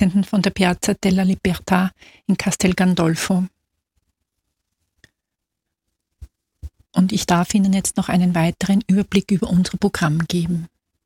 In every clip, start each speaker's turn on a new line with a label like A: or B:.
A: Studierenden von der Piazza della Libertà in Castel Gandolfo. Und ich darf Ihnen jetzt noch einen weiteren Überblick über unser Programm geben.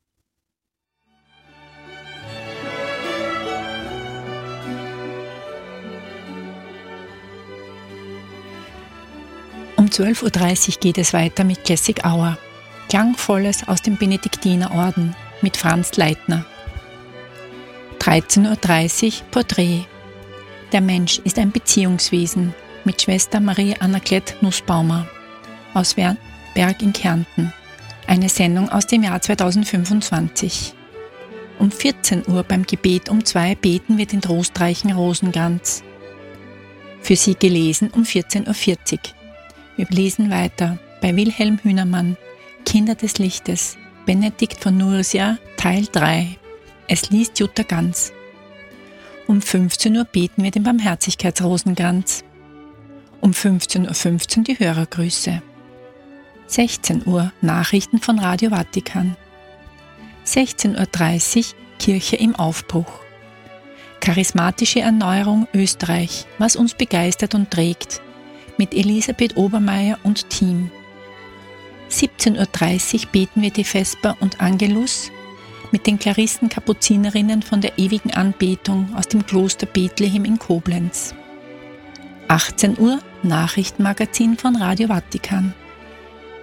A: Um 12.30 Uhr geht es weiter mit Classic Hour. Klangvolles aus dem Benediktinerorden mit Franz Leitner. 13.30 Uhr Porträt. Der Mensch ist ein Beziehungswesen mit Schwester Marie Anaclet Nussbaumer aus Berg in Kärnten. Eine Sendung aus dem Jahr 2025. Um 14 Uhr beim Gebet um 2 beten wir den trostreichen Rosenkranz. Für Sie gelesen um 14.40 Uhr. Wir lesen weiter bei Wilhelm Hühnermann, Kinder des Lichtes, Benedikt von Nursia, Teil 3. Es liest Jutta Ganz. Um 15 Uhr beten wir den Barmherzigkeitsrosenkranz. Um 15.15 Uhr die Hörergrüße. 16 Uhr Nachrichten von Radio Vatikan. 16.30 Uhr Kirche im Aufbruch. Charismatische Erneuerung Österreich, was uns begeistert und trägt, mit Elisabeth Obermeier und Team. 17.30 Uhr beten wir die Vesper und Angelus mit den Claristen-Kapuzinerinnen von der ewigen Anbetung aus dem Kloster Bethlehem in Koblenz. 18 Uhr Nachrichtenmagazin von Radio Vatikan.